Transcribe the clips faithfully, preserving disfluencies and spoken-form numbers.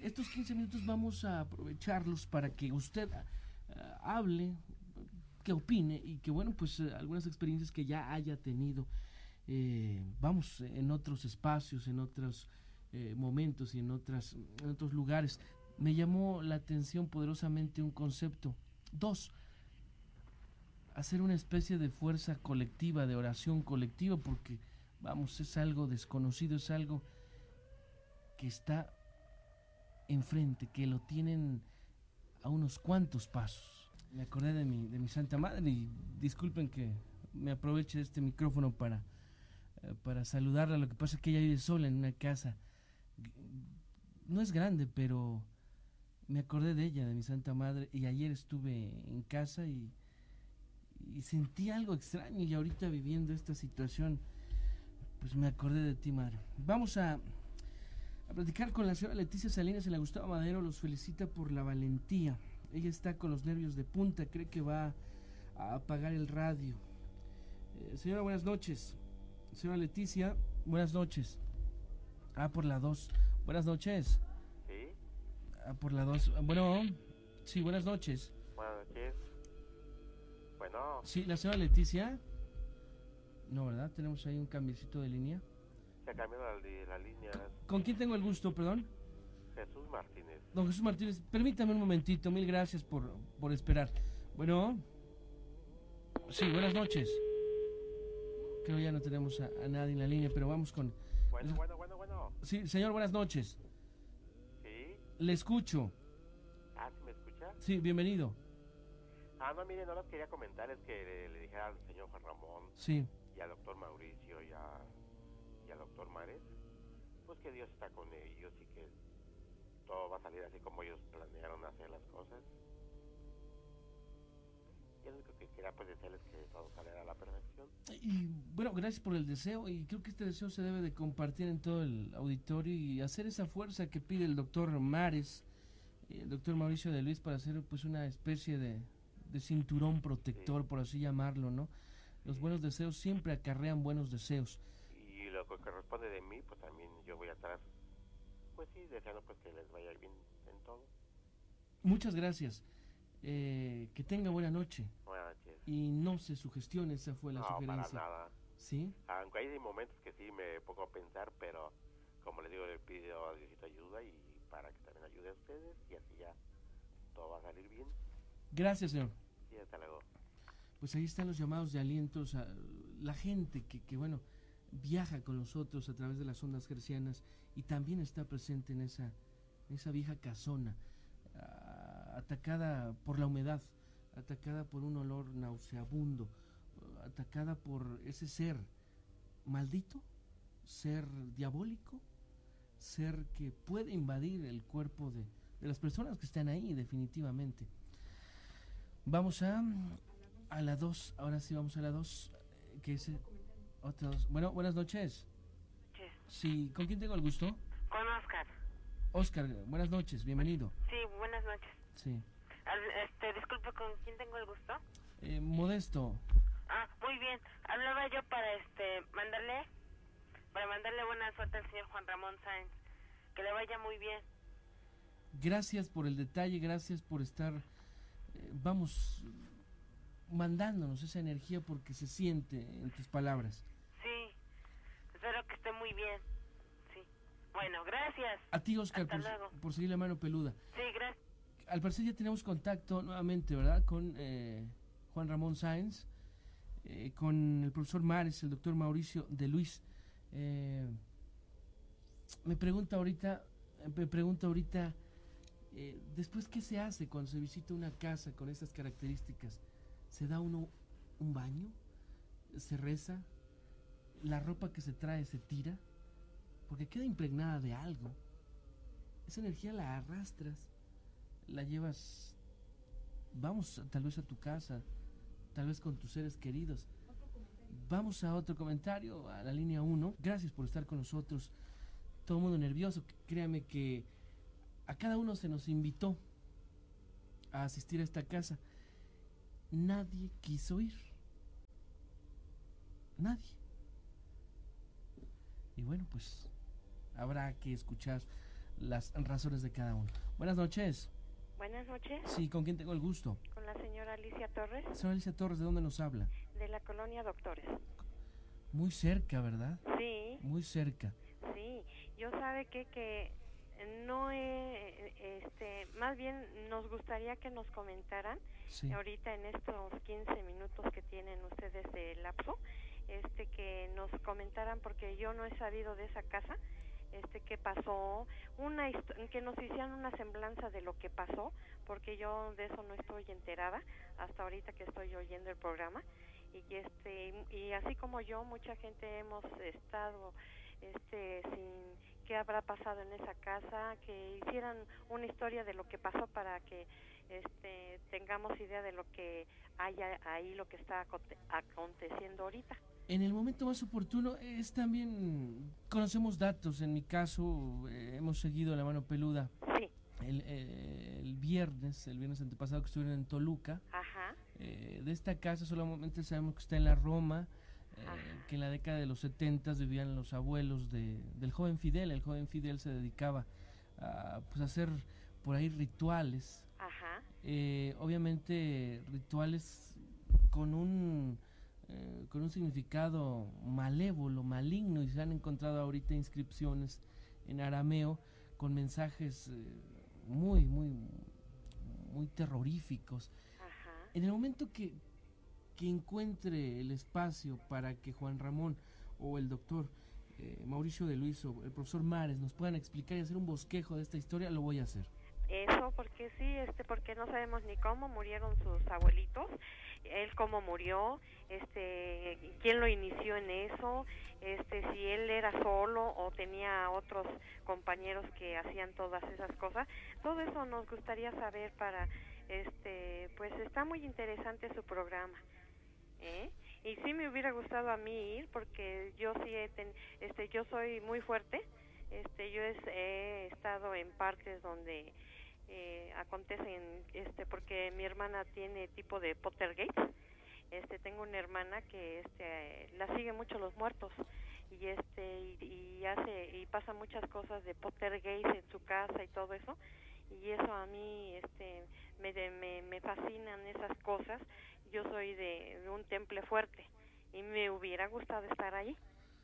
estos quince minutos vamos a aprovecharlos para que usted uh, hable, que opine y que, bueno, pues uh, algunas experiencias que ya haya tenido, eh, vamos, en otros espacios, en otros eh, momentos y en, otras, en otros lugares. Me llamó la atención poderosamente un concepto. Dos, hacer una especie de fuerza colectiva, de oración colectiva, porque, vamos, es algo desconocido, es algo que está enfrente, que lo tienen a unos cuantos pasos. Me acordé de mi, de mi Santa Madre y disculpen que me aproveche de este micrófono para, eh, para saludarla. Lo que pasa es que ella vive sola en una casa. No es grande, pero me acordé de ella, de mi Santa Madre, y ayer estuve en casa y, y sentí algo extraño, y ahorita viviendo esta situación, pues me acordé de ti, Madre. Vamos a... a platicar con la señora Leticia Salinas en la Gustavo Madero. Los felicita por la valentía. Ella está con los nervios de punta, cree que va a apagar el radio. Eh, señora, buenas noches. Señora Leticia, buenas noches. Ah, por la dos. Buenas noches. Sí. Ah, por la dos. Bueno, sí, buenas noches. Buenas noches. Bueno. Sí, la señora Leticia. No, ¿verdad? Tenemos ahí un cambiecito de línea. Se ha cambiado la, la línea. ¿Con quién tengo el gusto, perdón? Jesús Martínez. Don Jesús Martínez, permítame un momentito, mil gracias por, por esperar. Bueno, sí, buenas noches. Creo ya no tenemos a, a nadie en la línea, pero vamos con... Bueno, bueno, bueno, bueno. Sí, señor, buenas noches. ¿Sí? Le escucho. Ah, ¿sí me escucha? Sí, bienvenido. Ah, no, mire, no les quería comentar, es que le, le dije al señor Juan Ramón. Sí. Y al doctor Mauricio y, a, y al doctor Mares, pues que Dios está con ellos y que todo va a salir así como ellos planearon hacer las cosas. Y es lo que quería pues decirles, que todo saliera a la perfección. Y bueno, gracias por el deseo, y creo que este deseo se debe de compartir en todo el auditorio y hacer esa fuerza que pide el doctor Mares y el doctor Mauricio de Luis para hacer pues una especie de, de cinturón protector, sí, por así llamarlo, ¿no? Los sí. buenos deseos siempre acarrean buenos deseos. Y lo que corresponde de mí, pues también yo voy a estar, pues sí, deseando pues que les vaya bien en todo. Muchas gracias. Eh, que tenga buena noche. Buenas noches. Y no se sugestione, esa fue la no, sugerencia. No, para nada. ¿Sí? Aunque hay momentos que sí me pongo a pensar, pero como les digo, le pido a Diosito ayuda y para que también ayude a ustedes, y así ya todo va a salir bien. Gracias, señor. Sí, hasta luego. Pues ahí están los llamados de alientos a la gente que, que bueno, viaja con nosotros a través de las ondas hercianas y también está presente en esa, en esa vieja casona, uh, atacada por la humedad, atacada por un olor nauseabundo, uh, atacada por ese ser maldito, ser diabólico, ser que puede invadir el cuerpo de, de las personas que están ahí, definitivamente. Vamos a a la dos, ahora sí vamos a la dos, que es otra dos. Bueno, buenas noches. Sí. Sí, ¿con quién tengo el gusto? Con Oscar. Oscar, buenas noches, bienvenido. Sí, buenas noches. Sí. Este, disculpe, ¿con quién tengo el gusto? Eh, Modesto. Ah, muy bien. Hablaba yo para este mandarle para mandarle buena suerte al señor Juan Ramón Sáenz. Que le vaya muy bien. Gracias por el detalle, gracias por estar, eh, vamos, mandándonos esa energía, porque se siente en tus palabras. Sí, espero que esté muy bien. Sí. Bueno, gracias. A ti, Oscar, por, por seguir la mano peluda. Sí, gracias. Al parecer ya tenemos contacto nuevamente, ¿verdad? Con eh, Juan Ramón Sáenz, eh, con el profesor Mares, el doctor Mauricio de Luis. Eh, me pregunta ahorita, me pregunta ahorita, eh, después, ¿qué se hace cuando se visita una casa con esas características? ¿Se da uno un baño? ¿Se reza? ¿La ropa que se trae se tira? Porque queda impregnada de algo. Esa energía la arrastras, la llevas, vamos, tal vez a tu casa, tal vez con tus seres queridos. Vamos a otro comentario, a la línea uno. Gracias por estar con nosotros. Todo el mundo nervioso. Créame que a cada uno se nos invitó a asistir a esta casa. Nadie quiso ir. Nadie. Y bueno, pues habrá que escuchar las razones de cada uno. Buenas noches. Buenas noches. Sí, ¿con quién tengo el gusto? Con la señora Alicia Torres. Señora Alicia Torres, ¿de dónde nos habla? De la colonia Doctores. Muy cerca, ¿verdad? Sí. Muy cerca. Sí, yo sabe que que no he, este, más bien nos gustaría que nos comentaran sí. ahorita en estos quince minutos que tienen ustedes de lapso, este, que nos comentaran porque yo no he sabido de esa casa. Este, qué pasó, una que nos hicieran una semblanza de lo que pasó, porque yo de eso no estoy enterada hasta ahorita que estoy oyendo el programa, y este y así como yo, mucha gente hemos estado este sin qué habrá pasado en esa casa, que hicieran una historia de lo que pasó para que este tengamos idea de lo que haya ahí, lo que está aconteciendo ahorita. En el momento más oportuno es también, conocemos datos, en mi caso eh, hemos seguido La Mano Peluda. Sí. El, eh, el viernes, el viernes antepasado que estuvieron en Toluca. Ajá. Eh, de esta casa solamente sabemos que está en la Roma, eh, que en la década de los setentas vivían los abuelos de, del joven Fidel. El joven Fidel se dedicaba a, pues, a hacer por ahí rituales. Ajá. Eh, obviamente rituales con un... Eh, con un significado malévolo, maligno, y se han encontrado ahorita inscripciones en arameo con mensajes eh, muy, muy, muy terroríficos. Ajá. En el momento que, que encuentre el espacio para que Juan Ramón o el doctor eh, Mauricio de Luis o el profesor Mares nos puedan explicar y hacer un bosquejo de esta historia, lo voy a hacer. Eso, porque sí, este, porque no sabemos ni cómo murieron sus abuelitos, él cómo murió, este, quién lo inició en eso, este, si él era solo o tenía otros compañeros que hacían todas esas cosas. Todo eso nos gustaría saber para, este, pues está muy interesante su programa, ¿eh? Y sí me hubiera gustado a mí ir, porque yo sí, he ten, este, yo soy muy fuerte, este, yo es, he estado en partes donde Eh, acontecen, este, porque mi hermana tiene tipo de Pottergate. Este, tengo una hermana que este la sigue mucho los muertos y este y, y hace y pasa muchas cosas de Pottergate en su casa y todo eso, y eso a mí este me de, me, me fascinan esas cosas. Yo soy de, de un temple fuerte y me hubiera gustado estar ahí,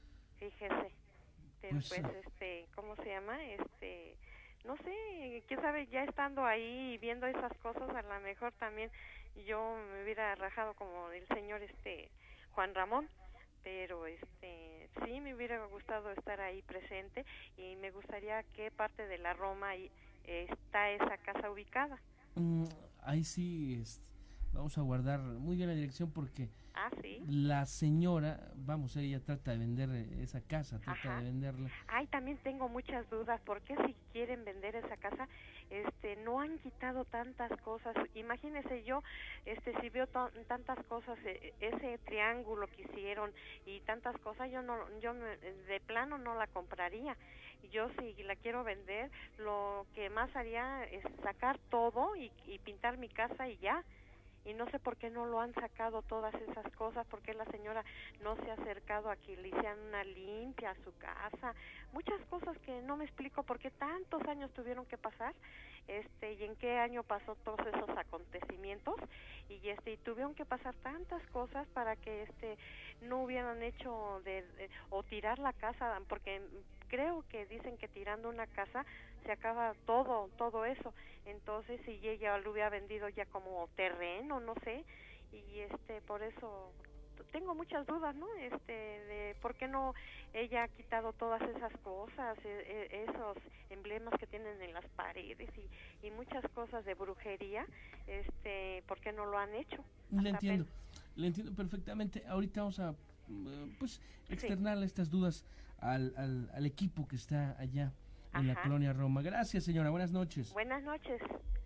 fíjese, pero pues, pues este ¿cómo se llama? este no sé, quién sabe, ya estando ahí y viendo esas cosas, a lo mejor también yo me hubiera rajado como el señor este Juan Ramón, pero este sí me hubiera gustado estar ahí presente, y me gustaría qué parte de la Roma ahí, eh, está esa casa ubicada. Mm, ahí sí, es, vamos a guardar muy bien la dirección, porque ah, ¿sí? La señora, vamos, ella trata de vender esa casa, trata Ajá. de venderla. Ay, también tengo muchas dudas, porque si quieren vender esa casa, este, no han quitado tantas cosas. Imagínese yo, este, si veo to- tantas cosas, eh, ese triángulo que hicieron y tantas cosas, yo no, yo me, de plano no la compraría. Yo si la quiero vender, lo que más haría es sacar todo y, y pintar mi casa y ya. Y no sé por qué no lo han sacado todas esas cosas, por qué la señora no se ha acercado a que le hicieran una limpia a su casa, muchas cosas que no me explico por qué tantos años tuvieron que pasar, este, y en qué año pasó todos esos acontecimientos, y este, y tuvieron que pasar tantas cosas para que este no hubieran hecho de, de o tirar la casa, porque creo que dicen que tirando una casa se acaba todo, todo eso. Entonces, si ella lo hubiera vendido ya como terreno, no sé, y este, por eso tengo muchas dudas, ¿no? Este, de por qué no ella ha quitado todas esas cosas, e, esos emblemas que tienen en las paredes y, y muchas cosas de brujería, este, ¿por qué no lo han hecho? Le entiendo, le entiendo perfectamente. Ahorita vamos a, pues, externarle sí. estas dudas al, al, al equipo que está allá en Ajá. la colonia Roma. Gracias, señora. Buenas noches. Buenas noches.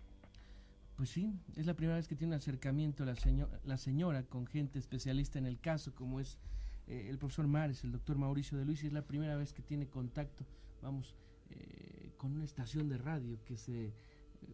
Pues sí, es la primera vez que tiene un acercamiento la, seño, la señora con gente especialista en el caso, como es eh, el profesor Mares, el doctor Mauricio de Luis, y es la primera vez que tiene contacto, vamos, eh, con una estación de radio que se eh,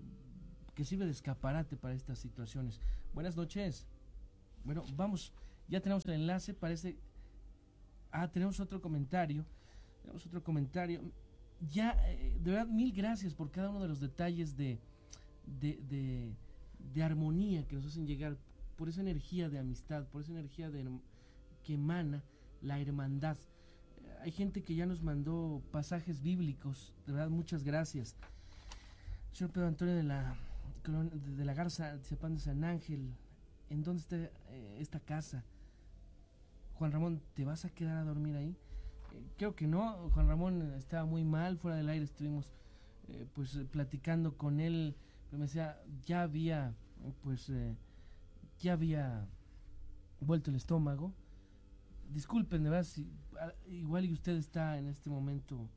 que sirve de escaparate para estas situaciones. Buenas noches. Bueno, vamos, ya tenemos el enlace, parece... Ah, tenemos otro comentario, tenemos otro comentario... ya, eh, de verdad, mil gracias por cada uno de los detalles de, de, de, de armonía que nos hacen llegar, por esa energía de amistad, por esa energía de, que emana la hermandad. Eh, hay gente que ya nos mandó pasajes bíblicos, de verdad, muchas gracias. Señor Pedro Antonio de la, de la Garza, Tizapán de San Ángel, ¿en dónde está eh, esta casa? Juan Ramón, ¿te vas a quedar a dormir ahí? Eh, creo que no, Juan Ramón estaba muy mal, fuera del aire estuvimos eh, pues eh, platicando con él, pero me decía, ya había, pues, eh, ya había vuelto el estómago. Disculpen, de verdad, si, a, igual y usted está en este momento,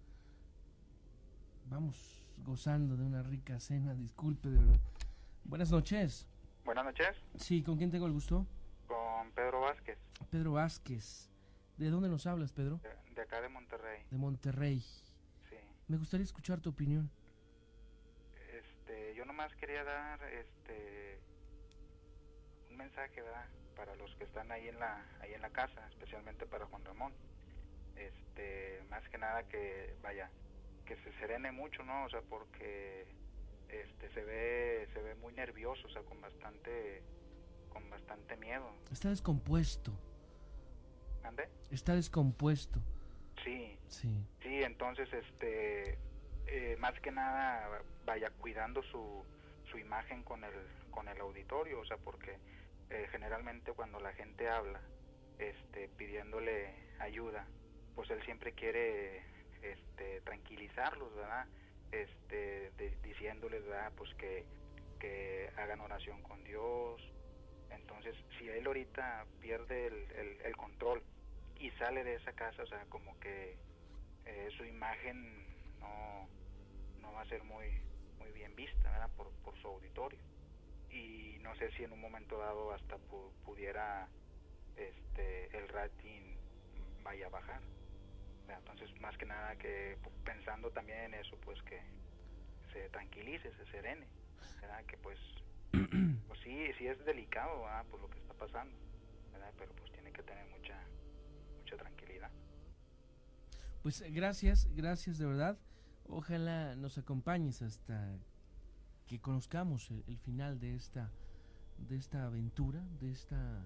vamos, gozando de una rica cena, disculpe, de verdad. Buenas noches. Buenas noches. Sí, ¿con quién tengo el gusto? Con Pedro Vázquez. Pedro Vázquez. ¿De dónde nos hablas, Pedro? De, de acá de Monterrey. De Monterrey. Sí. Me gustaría escuchar tu opinión. Este, yo nomás quería dar este un mensaje, ¿verdad? Para los que están ahí en la ahí en la casa, especialmente para Juan Ramón. Este, más que nada que vaya, que se serene mucho, ¿no? O sea, porque este se ve se ve muy nervioso, o sea, con bastante con bastante miedo. Está descompuesto. ¿Ande? Está descompuesto. Sí. Sí. Sí, entonces este eh, más que nada vaya cuidando su su imagen con el con el auditorio, o sea, porque eh, generalmente cuando la gente habla este pidiéndole ayuda, pues él siempre quiere este tranquilizarlos, ¿verdad? Este de, diciéndoles, ¿verdad? Pues que que hagan oración con Dios. Entonces, si él ahorita pierde el, el, el control y sale de esa casa, o sea, como que eh, su imagen no no va a ser muy muy bien vista, ¿verdad? Por, por su auditorio. Y no sé si en un momento dado hasta pu pudiera este el rating vaya a bajar. Entonces, más que nada que pensando también en eso, pues que se tranquilice, se serene, ¿verdad? Que pues, pues sí, sí es delicado, ¿verdad? Por lo que está pasando, ¿verdad? Pero pues tiene que tener mucha, mucha tranquilidad. Pues gracias, gracias de verdad. Ojalá nos acompañes hasta que conozcamos el, el final de esta, de esta aventura, de esta,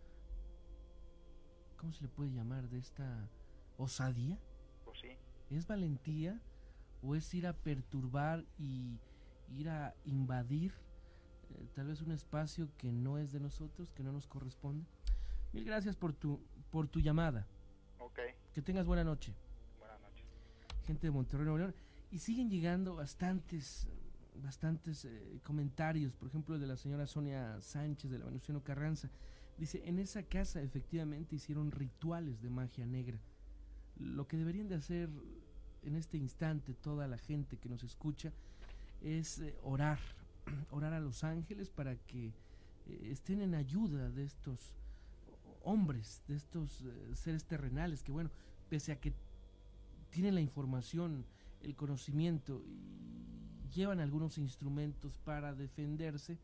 ¿cómo se le puede llamar? De esta osadía. Pues sí. ¿Es valentía o es ir a perturbar y ir a invadir eh, tal vez un espacio que no es de nosotros, que no nos corresponde? Mil gracias por tu por tu llamada. Ok. Que tengas buena noche. Buenas noches. Gente de Monterrey, Nuevo León. Y siguen llegando bastantes bastantes eh, comentarios, por ejemplo el de la señora Sonia Sánchez de la Venustiano Carranza. Dice, en esa casa efectivamente hicieron rituales de magia negra. Lo que deberían de hacer en este instante toda la gente que nos escucha es eh, orar, orar a los ángeles para que eh, estén en ayuda de estos hombres, de estos eh, seres terrenales que, bueno, pese a que tienen la información, el conocimiento y llevan algunos instrumentos para defenderse,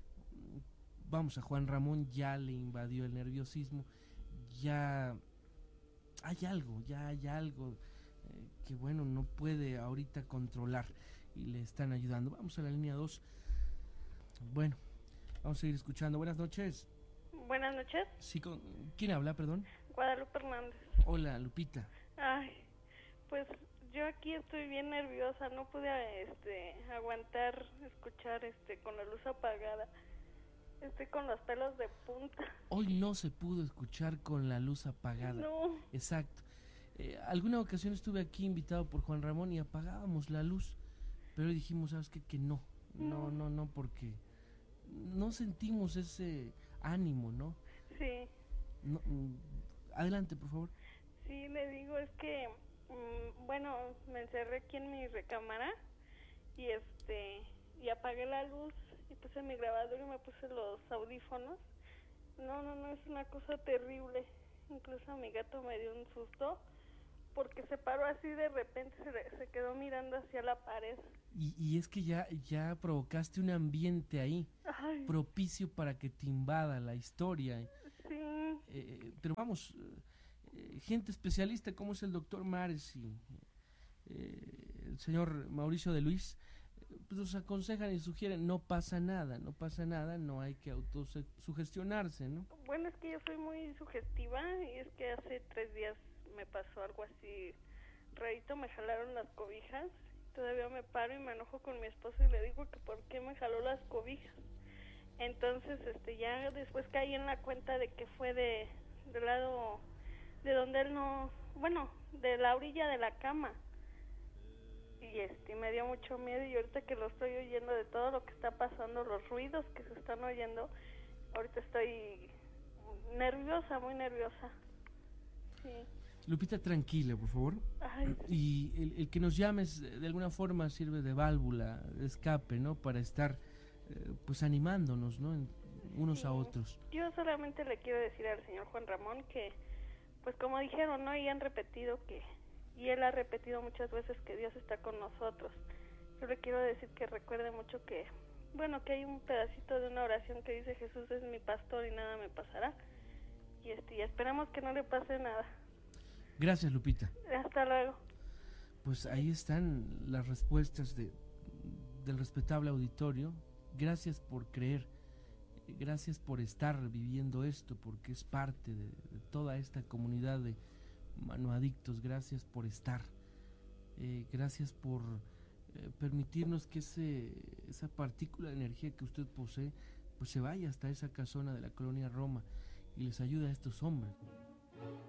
vamos, a Juan Ramón ya le invadió el nerviosismo, ya hay algo, ya hay algo eh, que bueno, no puede ahorita controlar y le están ayudando. Vamos a la línea dos. Bueno, vamos a seguir escuchando. Buenas noches. Buenas noches. Sí, con, ¿quién habla, perdón? Guadalupe Hernández. Hola, Lupita. Ay, pues yo aquí estoy bien nerviosa, no pude este aguantar escuchar este con la luz apagada. Estoy con los pelos de punta. Hoy no se pudo escuchar con la luz apagada. No. Exacto. Eh, alguna ocasión estuve aquí invitado por Juan Ramón y apagábamos la luz, pero dijimos, ¿sabes qué? Que no, no, no, no, porque no sentimos ese ánimo, ¿no? Sí. No, mm, adelante, por favor. Sí, le digo, es que, mmm, bueno, me encerré aquí en mi recámara y este, y apagué la luz y puse mi grabador y me puse los audífonos. No, no, no, es una cosa terrible. Incluso mi gato me dio un susto porque se paró así de repente, se, se quedó mirando hacia la pared. Y, y es que ya, ya provocaste un ambiente ahí, Ay. propicio para que te invada la historia. Sí. Eh, pero vamos, eh, gente especialista como es el doctor Mares y eh, señor Mauricio de Luis, pues nos aconsejan y sugieren, no pasa nada, no pasa nada, no hay que autosugestionarse, ¿no? Bueno, es que yo soy muy sugestiva y es que hace tres días me pasó algo así rarito, me jalaron las cobijas, todavía me paro y me enojo con mi esposo y le digo que por qué me jaló las cobijas. Entonces, este, ya después caí en la cuenta de que fue de del lado de donde él no, bueno, de la orilla de la cama. Y este, me dio mucho miedo y ahorita que lo estoy oyendo de todo lo que está pasando, los ruidos que se están oyendo, ahorita estoy nerviosa, muy nerviosa. Sí. Lupita, tranquila, por favor. Ay, Y el, el que nos llames de alguna forma sirve de válvula, de escape, ¿no? Para estar eh, pues animándonos, ¿no? En- unos sí. a otros. Yo solamente le quiero decir al señor Juan Ramón que, pues como dijeron, ¿no? Y han repetido que, y él ha repetido muchas veces que Dios está con nosotros. Yo le quiero decir que recuerde mucho que, bueno, que hay un pedacito de una oración que dice Jesús es mi pastor y nada me pasará. Y este, y esperamos que no le pase nada. Gracias, Lupita. Hasta luego. Pues ahí están las respuestas de, del respetable auditorio. Gracias por creer, eh, gracias por estar viviendo esto, porque es parte de, de toda esta comunidad de manoadictos. Gracias por estar, eh, gracias por eh, permitirnos que ese, esa partícula de energía que usted posee, pues se vaya hasta esa casona de la colonia Roma y les ayude a estos hombres.